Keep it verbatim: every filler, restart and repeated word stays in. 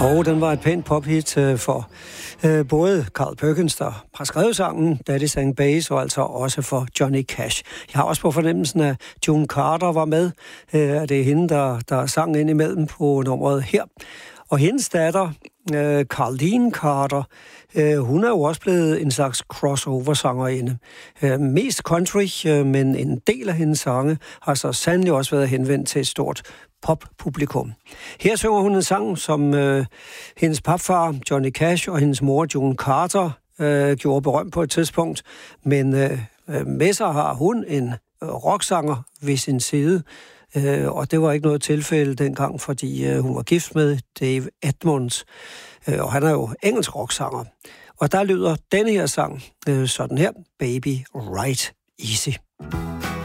Og den var et pænt pophit øh, for øh, både Carl Perkins, der har skrevet sangen, Daddy Sang Bass, og altså også for Johnny Cash. Jeg har også på fornemmelsen, at June Carter var med. Øh, det er hende, der, der sang ind imellem på nummeret her. Og hendes datter, øh, Carleen Carter, øh, hun er jo også blevet en slags crossover-sangerinde. Øh, mest country, øh, men en del af hendes sange har så sandelig også været henvendt til et stort poppublikum. Her synger hun en sang, som øh, hendes papfar, Johnny Cash, og hendes mor, June Carter, øh, gjorde berømt på et tidspunkt. Men øh, med sig har hun en øh, rocksanger ved sin side, øh, og det var ikke noget tilfælde dengang, fordi øh, hun var gift med Dave Edmunds, øh, og han er jo engelsk rocksanger. Og der lyder denne her sang øh, sådan her, Baby Ride Easy.